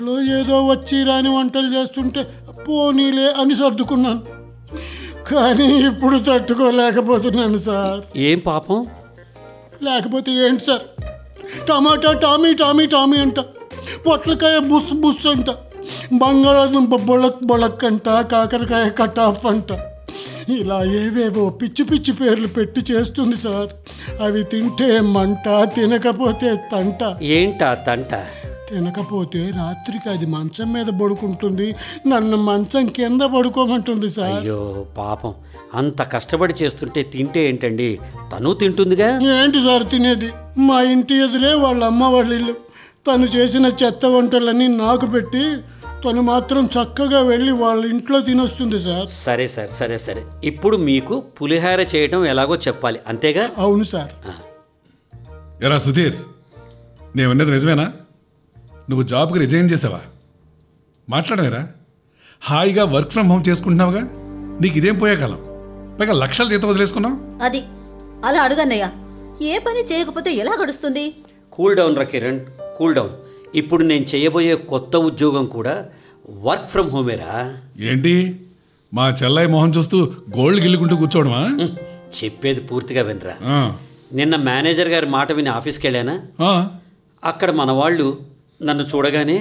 ఏదో వచ్చి రాని వంటలు చేస్తుంటే పోనీలే అని సర్దుకున్నాను. కానీ ఇప్పుడు తట్టుకోలేకపోతున్నాను సార్. ఏం పాపం? లేకపోతే ఏంటి సార్, టమాటా టామీ టామీ టామీ అంట, పొట్లకాయ బుస్ బుస్ అంట, బంగాళాదుంప బొళక్ బొళక్ అంట, కాకరకాయ కటాఫ్ అంట, ఇలా ఏవేవో పిచ్చి పిచ్చి పేర్లు పెట్టి చేస్తుంది సార్. అవి తింటే మంట, తినకపోతే తంట. ఏంటా తంట? తినకపోతే రాత్రికి అది మంచం మీద పడుకుంటుంది, నన్ను మంచం కింద పడుకోమంటుంది సార్. అయ్యో పాపం, అంత కష్టపడి చేస్తుంటే తింటే ఏంటండి, తను తింటుందిగా. ఏంటి సార్ తినేది? మా ఇంటి ఎదురే వాళ్ళ అమ్మ వాళ్ళ ఇల్లు. తను చేసిన చెత్త వంటలన్నీ నాకు పెట్టి తను మాత్రం చక్కగా వెళ్ళి వాళ్ళ ఇంట్లో తినొస్తుంది సార్. సరే సార్, సరే సరే, ఇప్పుడు మీకు పులిహార చేయడం ఎలాగో చెప్పాలి, అంతేగా? అవును సార్. ఎరా సుధీర్, నేను విన్నది నిజమేనా? నువ్వు జాబ్కి రిజైన్ చేసావా? మాట్లాడవేరా? హాయిగా వర్క్ ఫ్రమ్ హోమ్ చేసుకుంటున్నావుగా, నీకు ఇదేం పోయే కాలం, పైగా లక్షల జీతం వదిలేసుకున్నావు. అది అలా అడుగన్నయ్య, ఏ పని చేయకపోతే ఎలా గడుస్తుంది? కూల్ డౌన్ రా కిరణ్, కూల్ డౌన్. ఇప్పుడు నేను చేయబోయే కొత్త ఉద్యోగం కూడా వర్క్ ఫ్రమ్ హోమేరా. ఏంటి మా చెల్లయ్య మొహం చూస్తూ గోల్డ్ గిల్లుకుంటూ కూర్చోవడమా? చెప్పేది పూర్తిగా వినరా. ఆ, నిన్న మేనేజర్ గారి మాట విని ఆఫీస్కి వెళ్ళానా, ఆ, అక్కడ మన వాళ్ళు నన్ను చూడగానే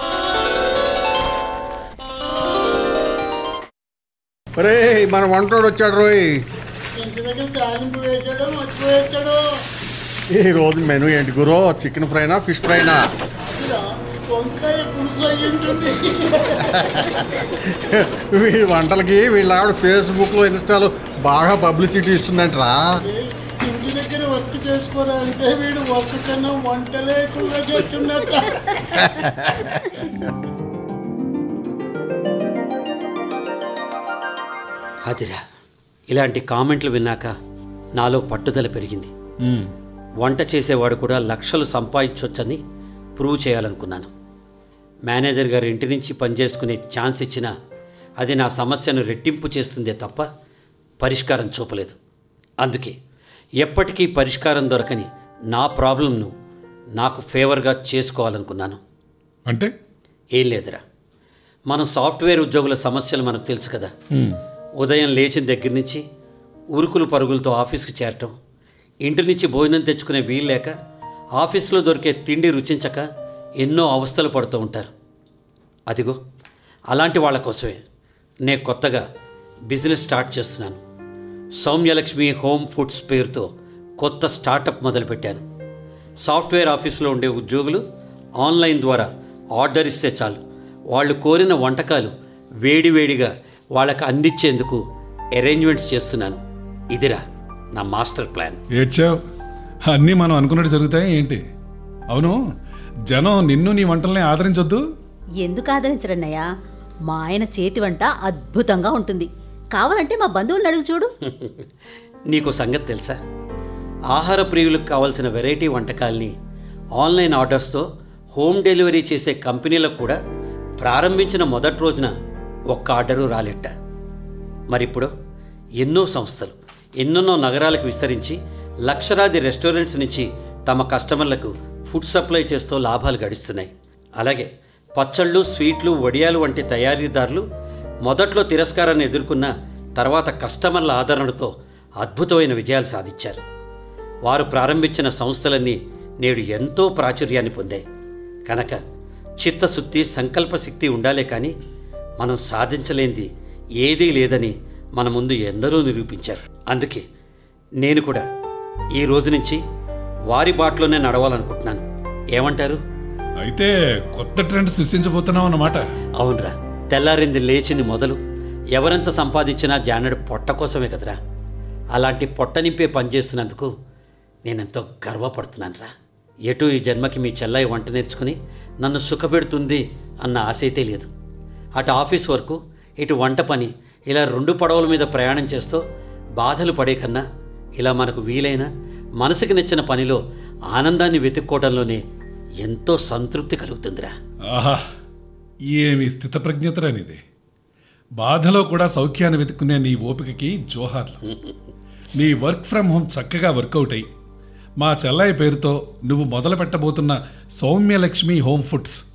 అరే మన వంటోడు వచ్చాడు రోయ్. ఇంటి దగ్గర తాలింపు వేసాడో మర్చిపోయాడు. ఈ రోజు మెనూ ఏంటి గురో? Chicken ఫ్రైనా, fish ఫ్రైనా? వంకాయ పులుసు అయ్యి ఉంటుంది. వీళ్ళ వంటలకి వీళ్ళ ఆవిడ ఫేస్బుక్లో ఇన్స్టాలో బాగా పబ్లిసిటీ ఇస్తుందంటరా. ఇంటి దగ్గర వర్క్ చేసుకోరా అంటే వీడు వర్క్ కన్నా వంటలే ఎక్కువగా చేస్తున్నట్ట. అదిరా, ఇలాంటి కామెంట్లు విన్నాక నాలో పట్టుదల పెరిగింది. ఉమ్, వంట చేసేవాడు కూడా లక్షలు సంపాదించవచ్చని ప్రూవ్ చేయాలనుకున్నాను. మేనేజర్ గారు ఇంటి నుంచి పనిచేసుకునే ఛాన్స్ ఇచ్చినా అది నా సమస్యను రెట్టింపు చేస్తుందే తప్ప పరిష్కారం చూపలేదు. అందుకే ఎప్పటికీ పరిష్కారం దొరకని నా ప్రాబ్లంను నాకు ఫేవర్గా చేసుకోవాలనుకున్నాను. అంటే ఏం లేదురా, మనం సాఫ్ట్వేర్ ఉద్యోగుల సమస్యలు మనకు తెలుసు కదా. ఉమ్, ఉదయం లేచిన దగ్గర నుంచి ఉరుకులు పరుగులతో ఆఫీస్కి చేరటం, ఇంటి నుంచి భోజనం తెచ్చుకునే వీలు లేక ఆఫీస్లో దొరికే తిండి రుచించక ఎన్నో అవస్థలు పడుతూ ఉంటారు. అదిగో అలాంటి వాళ్ళ కోసమే నేను కొత్తగా బిజినెస్ స్టార్ట్ చేస్తున్నాను. సౌమ్యలక్ష్మి హోమ్ ఫుడ్స్ పేరుతో కొత్త స్టార్టప్ మొదలుపెట్టాను. సాఫ్ట్వేర్ ఆఫీస్లో ఉండే ఉద్యోగులు ఆన్లైన్ ద్వారా ఆర్డర్ ఇస్తే చాలు, వాళ్ళు కోరిన వంటకాలు వేడివేడిగా వాళ్ళకి అందించేందుకు అరేంజ్మెంట్స్ చేస్తున్నాను. ఇదిరా నా మాస్టర్ ప్లాన్. ఏడ్చావు, అన్నీ మనం అనుకున్నట్టు జరుగుతాయి ఏంటి? అవును, జనం నిన్ను నీ వంటల్ని ఆదరించొద్దు? ఎందుకు ఆదరించరన్నయ్య? మా ఆయన చేతి వంట అద్భుతంగా ఉంటుంది. కావాలంటే మా బంధువులను అడుగు చూడు. నీకు సంగతి తెలుసా, ఆహార ప్రియులకు కావాల్సిన వెరైటీ వంటకాల్ని ఆన్లైన్ ఆర్డర్స్తో హోమ్ డెలివరీ చేసే కంపెనీలకు కూడా ప్రారంభించిన మొదటి రోజున ఒక్క ఆర్డరు రాలిట్ట. మరిప్పుడు ఎన్నో సంస్థలు ఎన్నెన్నో నగరాలకు విస్తరించి లక్షలాది రెస్టారెంట్స్ నుంచి తమ కస్టమర్లకు ఫుడ్ సప్లై చేస్తూ లాభాలు గడిస్తున్నాయి. అలాగే పచ్చళ్ళు, స్వీట్లు, వడియాలు వంటి తయారీదారులు మొదట్లో తిరస్కారాన్ని ఎదుర్కొన్న తర్వాత కస్టమర్ల ఆదరణతో అద్భుతమైన విజయాలు సాధించారు. వారు ప్రారంభించిన సంస్థలన్నీ నేడు ఎంతో ప్రాచుర్యాన్ని పొందాయి. కనుక చిత్తశుద్ధి, సంకల్పశక్తి ఉండాలే కానీ మనం సాధించలేనిది ఏదీ లేదని మన ముందు ఎందరో నిరూపించారు. అందుకే నేను కూడా ఈ రోజు నుంచి వారి బాటలోనే నడవాలనుకుంటున్నాను. ఏమంటారు? అయితే కొత్త ట్రెండ్ సృష్టించబోతున్నావు అన్నమాట. అవునరా, తెల్లారింది లేచింది మొదలు ఎవరెంత సంపాదించినా జానడు పొట్ట కోసమే కదరా. అలాంటి పొట్ట నింపే పనిచేస్తున్నందుకు నేనెంతో గర్వపడుతున్నాను రా. ఎటు ఈ జన్మకి మీ చెల్లాయి వంట నేర్చుకుని నన్ను సుఖపెడుతుంది అన్న ఆశ అయితే లేదు. అటు ఆఫీస్ వరకు, ఇటు వంట పని, ఇలా రెండు పడవల మీద ప్రయాణం చేస్తూ బాధలు పడే కన్నా ఇలా మనకు వీలైన మనసుకి నచ్చిన పనిలో ఆనందాన్ని వెతుక్కోవడంలోనే ఎంతో సంతృప్తి కలుగుతుందిరా. ఆహా, ఏమి స్థితప్రజ్ఞతరనిది. బాధలో కూడా సౌఖ్యాన్ని వెతుక్కునే నీ ఓపికకి జోహార్లు. నీ వర్క్ ఫ్రమ్ హోమ్ చక్కగా వర్కౌట్ అయ్యి మా చెల్లాయి పేరుతో నువ్వు మొదలు పెట్టబోతున్న సౌమ్యలక్ష్మి హోమ్ ఫుడ్స్